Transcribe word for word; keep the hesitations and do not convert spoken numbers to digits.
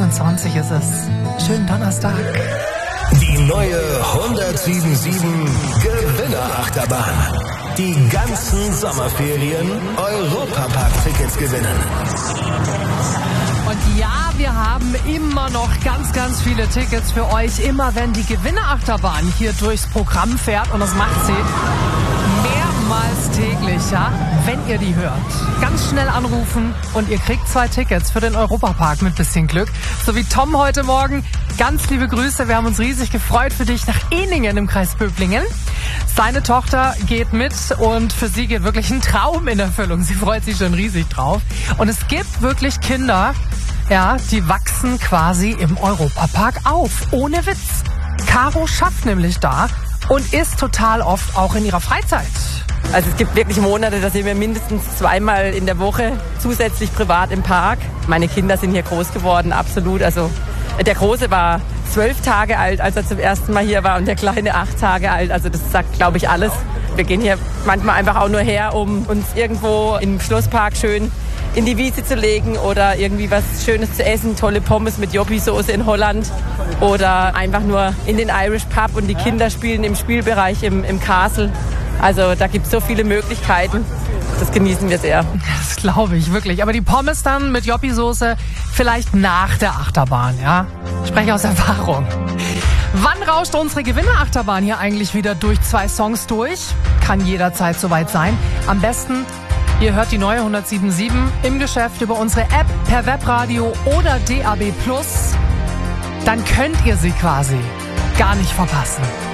fünfundzwanzig ist es. Schönen Donnerstag. Die neue hundertsieben Gewinner-Achterbahn. Die ganzen Sommerferien Europapark-Tickets gewinnen. Und ja, wir haben immer noch ganz, ganz viele Tickets für euch. Immer wenn die Gewinner-Achterbahn hier durchs Programm fährt, und das macht sie mehrmals täglich, ja, wenn ihr die hört. Ganz schnell anrufen und ihr kriegt zwei Tickets für den Europapark mit bisschen Glück. So wie Tom heute Morgen. Ganz liebe Grüße, wir haben uns riesig gefreut für dich nach Ehningen im Kreis Böblingen. Seine Tochter geht mit und für sie geht wirklich ein Traum in Erfüllung. Sie freut sich schon riesig drauf. Und es gibt wirklich Kinder, ja, die wachsen quasi im Europapark auf. Ohne Witz. Caro schafft nämlich da und ist total oft auch in ihrer Freizeit. Also es gibt wirklich Monate, da sind wir mindestens zweimal in der Woche zusätzlich privat im Park. Meine Kinder sind hier groß geworden, absolut. Also der Große war zwölf Tage alt, als er zum ersten Mal hier war, und der Kleine acht Tage alt. Also das sagt, glaube ich, alles. Wir gehen hier manchmal einfach auch nur her, um uns irgendwo im Schlosspark schön in die Wiese zu legen oder irgendwie was Schönes zu essen. Tolle Pommes mit Joppi-Soße in Holland oder einfach nur in den Irish Pub, und die Kinder spielen im Spielbereich im, im Castle. Also da gibt es so viele Möglichkeiten. Das genießen wir sehr. Das glaube ich wirklich. Aber die Pommes dann mit Joppi-Soße vielleicht nach der Achterbahn, ja? Ich spreche aus Erfahrung. Wann rauscht unsere Gewinner-Achterbahn hier eigentlich wieder durch zwei Songs durch? Kann jederzeit soweit sein. Am besten, ihr hört die neue hundertsieben Komma sieben im Geschäft über unsere App, per Webradio oder D A B plus. Dann könnt ihr sie quasi gar nicht verpassen.